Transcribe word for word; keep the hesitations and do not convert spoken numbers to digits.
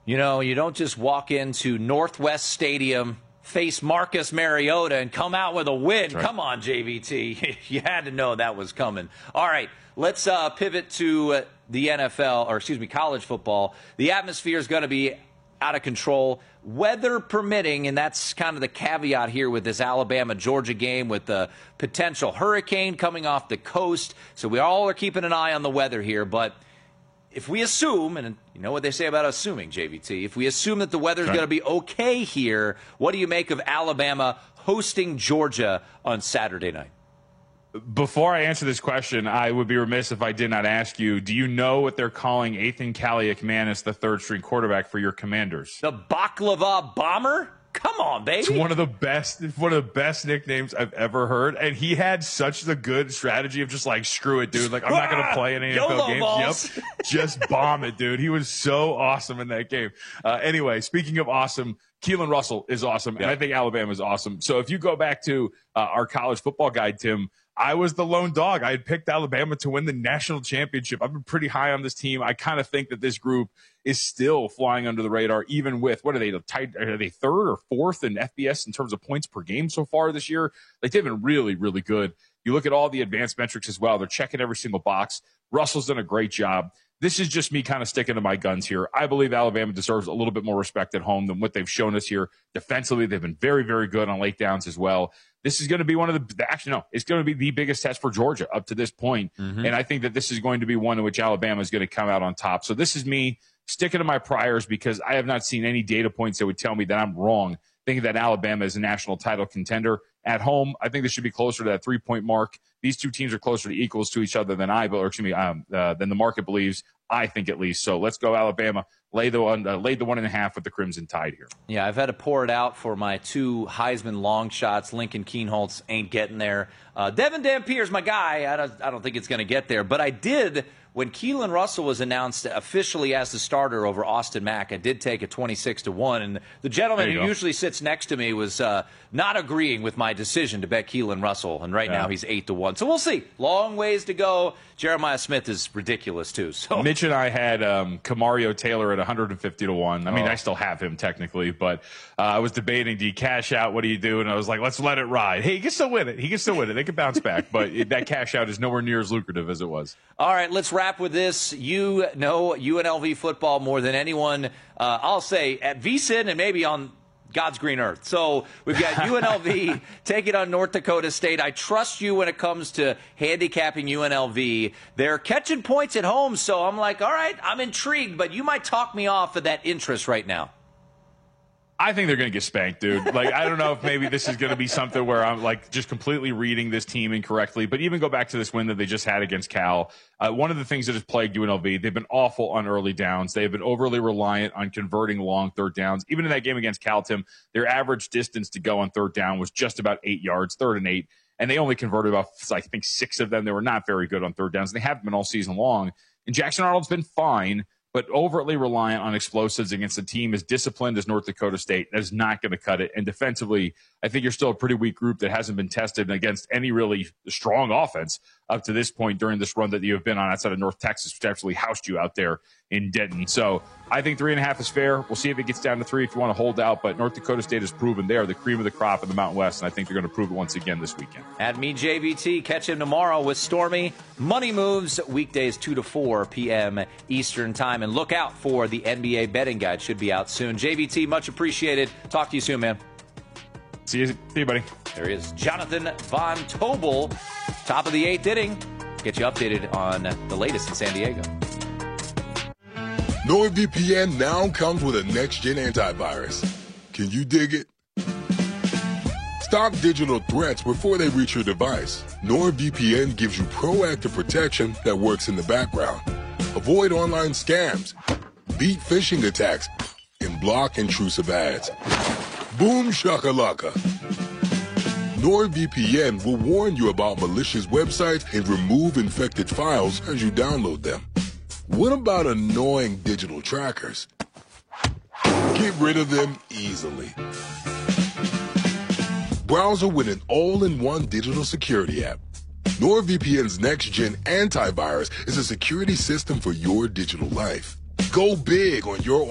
You know, you don't just walk into Northwest Stadium, face Marcus Mariota, and come out with a win. Right. Come on, J V T. You had to know that was coming. All right, let's uh, pivot to uh, the N F L, or excuse me, college football. The atmosphere is going to be out of control, weather permitting, and that's kind of the caveat here with this Alabama-Georgia game with the potential hurricane coming off the coast. So we all are keeping an eye on the weather here, but if we assume, and you know what they say about assuming, J V T, if we assume that the weather is going to be okay here, what do you make of Alabama hosting Georgia on Saturday night? Before I answer this question, I would be remiss if I did not ask you, do you know what they're calling Ethan Kaliakmanis, the third-string quarterback for your Commanders? The Baklava Bomber? Come on, baby. It's one of the best, one of the best nicknames I've ever heard, and he had such the good strategy of just like, screw it, dude. Like, I'm not going to play any N F L games. Balls. Yep, just bomb it, dude. He was so awesome in that game. Uh, anyway, speaking of awesome, Keelan Russell is awesome, and I think Alabama is awesome. So if you go back to uh, our college football guide, Tim, I was the lone dog. I had picked Alabama to win the national championship. I've been pretty high on this team. I kind of think that this group is still flying under the radar, even with, what are they, tied, are they third or fourth in F B S in terms of points per game so far this year? Like, they've been really, really good. You look at all the advanced metrics as well. They're checking every single box. Russell's done a great job. This is just me kind of sticking to my guns here. I believe Alabama deserves a little bit more respect at home than what they've shown us here. Defensively, they've been very, very good on late downs as well. This is going to be one of the, actually, no, it's going to be the biggest test for Georgia up to this point. Mm-hmm. And I think that this is going to be one in which Alabama is going to come out on top. So this is me sticking to my priors because I have not seen any data points that would tell me that I'm wrong, thinking that Alabama is a national title contender. At home, I think this should be closer to that three-point mark. These two teams are closer to equals to each other than I, or excuse me, um, uh, than the market believes. I think at least. So let's go Alabama. Lay the one, uh, lay the one and a half with the Crimson Tide here. Yeah, I've had to pour it out for my two Heisman long shots. Lincoln Kienholz ain't getting there. Uh, Devin Dampier's my guy. I don't, I don't think it's going to get there. But I did, when Keelan Russell was announced officially as the starter over Austin Mack, I did take a twenty-six to one. And the gentleman who go. usually sits next to me was uh, not agreeing with my decision to bet Keelan Russell. And right yeah. now he's eight to one. So we'll see. Long ways to go. Jeremiah Smith is ridiculous, too. So Mitch and I had um, Kamario Taylor at one hundred fifty to one. I mean, oh. I still have him technically, but uh, I was debating, do you cash out? What do you do? And I was like, let's let it ride. Hey, he can still win it. He can still win it. They can bounce back, but it, that cash out is nowhere near as lucrative as it was. All right, let's wrap with this. You know U N L V football more than anyone, uh, I'll say, at V S I N and maybe on God's green earth. So we've got U N L V taking on North Dakota State. I trust you when it comes to handicapping U N L V. They're catching points at home, so I'm like, all right, I'm intrigued, but you might talk me off of that interest right now. I think they're going to get spanked, dude. Like, I don't know if maybe this is going to be something where I'm, like, just completely reading this team incorrectly. But even go back to this win that they just had against Cal. Uh, one of the things that has plagued U N L V, they've been awful on early downs. They've been overly reliant on converting long third downs. Even in that game against Cal, Tim, their average distance to go on third down was just about eight yards, third and eight. And they only converted about, I think, six of them. They were not very good on third downs. And they haven't been all season long. And Jackson Arnold's been fine, but overtly reliant on explosives against a team as disciplined as North Dakota State. That is not going to cut it. And defensively, I think you're still a pretty weak group that hasn't been tested against any really strong offense up to this point during this run that you have been on outside of North Texas, which actually housed you out there in Denton. So I think three and a half is fair. We'll see if it gets down to three if you want to hold out. But North Dakota State has proven they are the cream of the crop in the Mountain West, and I think they're going to prove it once again this weekend. At me, J V T. Catch him tomorrow with Stormy Money Moves, weekdays two to four p.m. Eastern Time. And look out for the N B A betting guide. Should be out soon. J V T, much appreciated. Talk to you soon, man. See you, see you, buddy. There he is, Jonathan Von Tobel, top of the eighth inning. Get you updated on the latest in San Diego. NordVPN now comes with a next-gen antivirus. Can you dig it? Stop digital threats before they reach your device. NordVPN gives you proactive protection that works in the background. Avoid online scams, beat phishing attacks, and block intrusive ads. Boom shakalaka. NordVPN will warn you about malicious websites and remove infected files as you download them. What about annoying digital trackers? Get rid of them easily. Browser with an all-in-one digital security app. NordVPN's next-gen antivirus is a security system for your digital life. Go big on your